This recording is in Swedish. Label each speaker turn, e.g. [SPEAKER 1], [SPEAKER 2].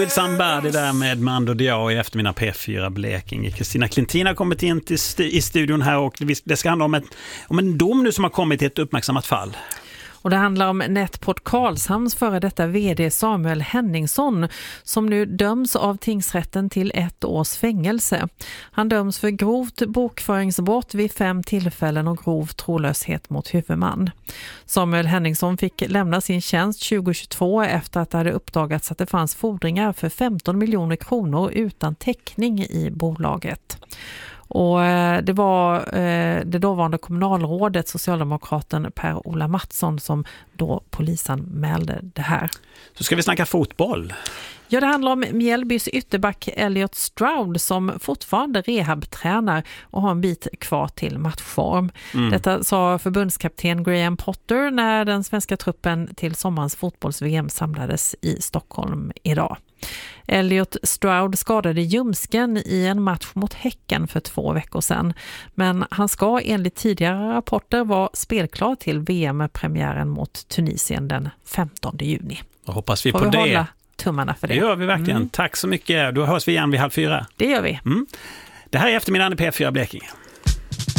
[SPEAKER 1] Samba, det där med Mando Diao i eftermiddag P4 Blekinge. Kristina Klintin har kommit in i studion här och det ska handla om en dom nu som har kommit i ett uppmärksammat fall.
[SPEAKER 2] Och det handlar om Netport Karlshamns före detta vd Samuel Henningsson som nu döms av tingsrätten till 1 års fängelse. Han döms för grovt bokföringsbrott vid 5 tillfällen och grov trolöshet mot huvudman. Samuel Henningsson fick lämna sin tjänst 2022 efter att det hade uppdagats att det fanns fordringar för 15 miljoner kronor utan täckning i bolaget. Och det var det dåvarande kommunalrådet, socialdemokraten Per-Ola Mattsson, som då polisanmälde det här.
[SPEAKER 1] Så ska vi snacka fotboll.
[SPEAKER 2] Ja, det handlar om Mjällbys ytterback Elliot Stroud som fortfarande rehabtränar och har en bit kvar till matchform. Detta sa förbundskapten Graham Potter när den svenska truppen till sommarens fotbolls-VM samlades i Stockholm idag. Elliot Stroud skadade ljumsken i en match mot Häcken för 2 veckor sedan. Men han ska enligt tidigare rapporter vara spelklar till VM-premiären mot Tunisien den 15 juni.
[SPEAKER 1] Då hoppas vi
[SPEAKER 2] får
[SPEAKER 1] på
[SPEAKER 2] vi
[SPEAKER 1] det.
[SPEAKER 2] Hålla tummarna för det.
[SPEAKER 1] Det gör vi verkligen. Tack så mycket. Då hörs vi igen vid 3:30.
[SPEAKER 2] Det gör vi.
[SPEAKER 1] Det här är eftermiddagen i P4 Blekinge.